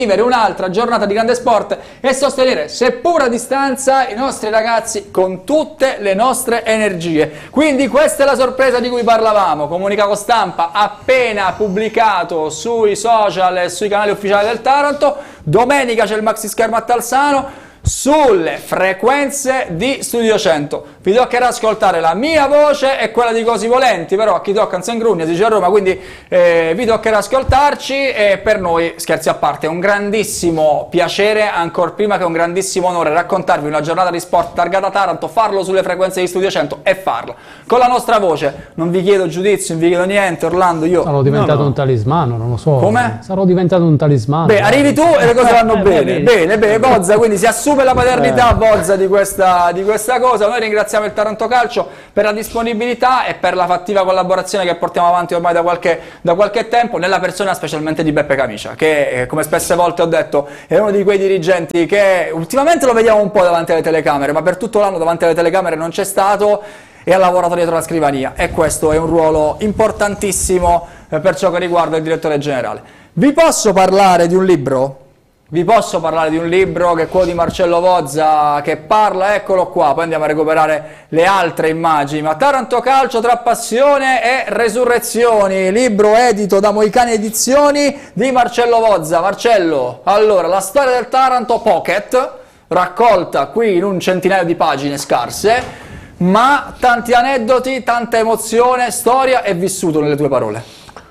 vivere un'altra giornata di grande sport e sostenere, seppur a distanza, i nostri ragazzi con tutte le nostre energie. Quindi questa è la sorpresa di cui parlavamo, comunicato stampa appena pubblicato sui social e sui canali ufficiali del Taranto. Domenica c'è il maxi schermo a Talsano sulle frequenze di Studio 100. Vi toccherà ascoltare la mia voce e quella di Cosi Volenti, però a chi tocca in Sengrugna, si dice a Roma, quindi vi toccherà ascoltarci e per noi, scherzi a parte, è un grandissimo piacere, ancora prima che un grandissimo onore, raccontarvi una giornata di sport targata Taranto, farlo sulle frequenze di Studio 100 e farlo con la nostra voce. Non vi chiedo giudizio, non vi chiedo niente, Orlando, io... Sarò diventato un talismano, non lo so. Come? Sarò diventato un talismano. Beh, arrivi tu e le cose vanno bene. Bene, Bozza, quindi si assume la paternità Bozza di questa cosa. Noi ringraziamo il Taranto Calcio per la disponibilità e per la fattiva collaborazione che portiamo avanti ormai da qualche tempo, nella persona specialmente di Beppe Camicia, che come spesse volte ho detto è uno di quei dirigenti che ultimamente lo vediamo un po' davanti alle telecamere, ma per tutto l'anno davanti alle telecamere non c'è stato e ha lavorato dietro la scrivania, e questo è un ruolo importantissimo per ciò che riguarda il direttore generale. Vi posso parlare di un libro? Vi posso parlare di un libro che è quello di Marcello Bozza, che parla, eccolo qua, poi andiamo a recuperare le altre immagini, ma Taranto Calcio tra passione e resurrezioni, libro edito da Moicani Edizioni di Marcello Bozza. Marcello, allora, la storia del Taranto Pocket, raccolta qui in un centinaio di pagine scarse, ma tanti aneddoti, tanta emozione, storia e vissuto nelle tue parole.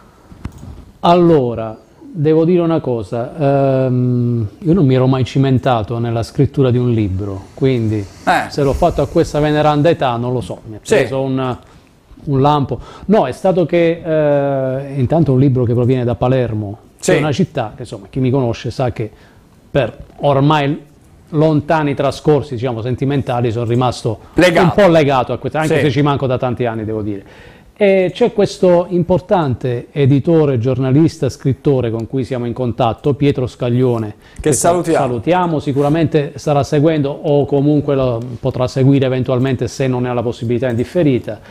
Allora, devo dire una cosa, io non mi ero mai cimentato nella scrittura di un libro, quindi se l'ho fatto a questa veneranda età non lo so, mi ha preso un lampo. No, è stato che intanto è un libro che proviene da Palermo, che è una città che, insomma, chi mi conosce sa che per ormai lontani trascorsi, diciamo, sentimentali, sono rimasto un po' legato a questa, anche se ci manco da tanti anni, devo dire. E c'è questo importante editore, giornalista, scrittore con cui siamo in contatto, Pietro Scaglione, che salutiamo, sicuramente starà seguendo o comunque lo potrà seguire eventualmente se non ne ha la possibilità indifferita.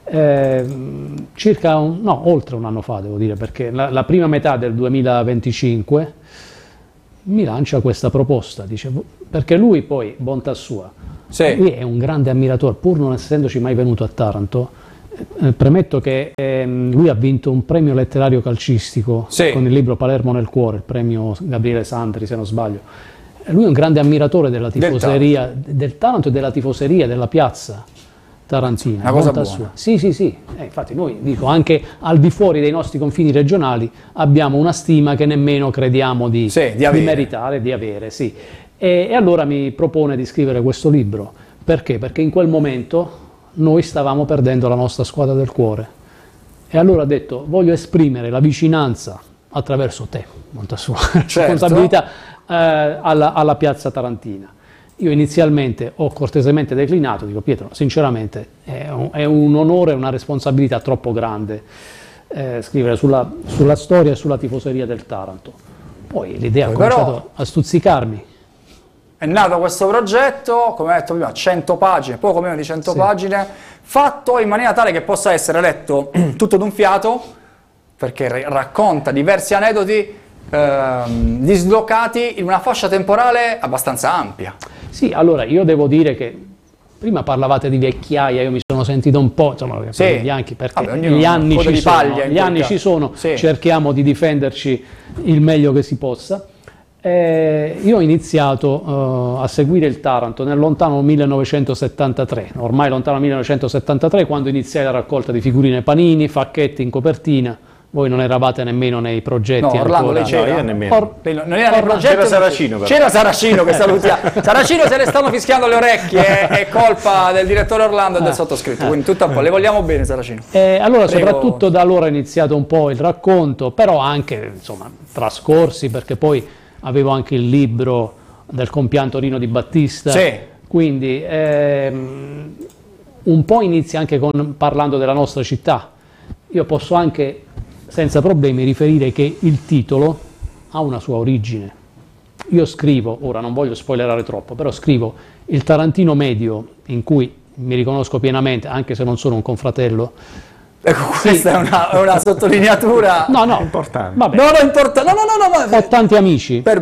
Oltre un anno fa, devo dire, perché la prima metà del 2025 mi lancia questa proposta, dice, perché lui poi, bontà sua, lui è un grande ammiratore, pur non essendoci mai venuto a Taranto. Premetto che lui ha vinto un premio letterario calcistico con il libro Palermo nel cuore, il premio Gabriele Sandri, se non sbaglio. Lui è un grande ammiratore della tifoseria del Taranto e della tifoseria della piazza tarantina. Una cosa buona. Sì. Infatti noi, dico, anche al di fuori dei nostri confini regionali abbiamo una stima che nemmeno crediamo di meritare, di avere. Sì. E allora mi propone di scrivere questo libro. Perché? Perché in quel momento noi stavamo perdendo la nostra squadra del cuore, e allora ha detto: voglio esprimere la vicinanza attraverso te, bontà sua, responsabilità, alla piazza tarantina. Io inizialmente ho cortesemente declinato, dico: Pietro, sinceramente è un onore e una responsabilità troppo grande scrivere sulla storia e sulla tifoseria del Taranto. Poi l'idea ha cominciato a stuzzicarmi. È nato questo progetto, come ho detto prima, 100 pagine, poco meno di 100 pagine, fatto in maniera tale che possa essere letto tutto d'un fiato, perché racconta diversi aneddoti dislocati in una fascia temporale abbastanza ampia. Sì, allora io devo dire che prima parlavate di vecchiaia, io mi sono sentito un po', insomma, bianchi, perché gli anni ci sono, cerchiamo di difenderci il meglio che si possa. Io ho iniziato a seguire il Taranto nel lontano 1973, ormai lontano 1973, quando iniziai la raccolta di figurine Panini, Facchetti in copertina. Voi non eravate nemmeno nei progetti. No, Orlando, lei c'era? Io nemmeno. Non era nei progetti. C'era Saracino. C'era Saracino, che salutiamo. Saracino, se le stanno fischiando le orecchie, è colpa del direttore Orlando e del sottoscritto, quindi tutto a po'. Le vogliamo bene, Saracino. Allora, soprattutto da allora è iniziato un po' il racconto, però anche, insomma, trascorsi, perché poi avevo anche il libro del compianto Rino Di Battista, quindi un po' inizia anche parlando della nostra città. Io posso anche senza problemi riferire che il titolo ha una sua origine. Io scrivo, ora non voglio spoilerare troppo, però scrivo il tarantino medio, in cui mi riconosco pienamente, anche se non sono un confratello. Ecco, questa è una sottolineatura importante. Vabbè. Ho tanti amici.